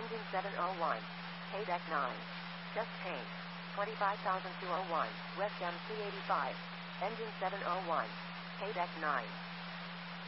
Engine 701. K-Deck 9. Just change. 25,201. West MC 85. Engine 701. K-Deck 9.